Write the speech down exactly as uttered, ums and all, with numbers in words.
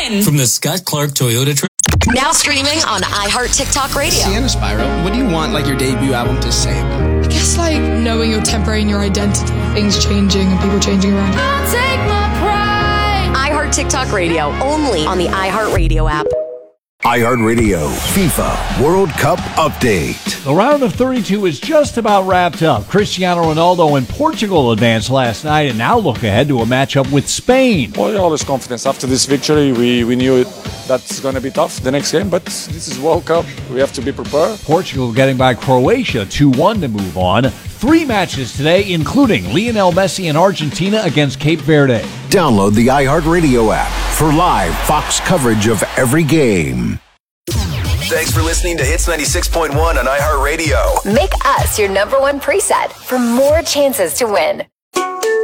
win. From the Scott Clark Toyota. Tra- now streaming on iHeart TikTok Radio. Sienna Spiral, what do you want like your debut album to say about? I guess like knowing your temporary and your identity, things changing and people changing around you. I'll take my pride. iHeart TikTok Radio, only on the iHeart Radio app. iHeartRadio FIFA World Cup Update. The round of thirty-two is just about wrapped up. Cristiano Ronaldo and Portugal advanced last night and now look ahead to a matchup with Spain. Well, yeah, always confidence. After this victory, we, we knew it, that's going to be tough the next game, but this is World Cup. We have to be prepared. Portugal getting by Croatia two one to move on. Three matches today, including Lionel Messi and Argentina against Cape Verde. Download the iHeartRadio app for live Fox coverage of every game. Thanks for listening to Hits ninety-six point one on iHeartRadio. Make us your number one preset for more chances to win.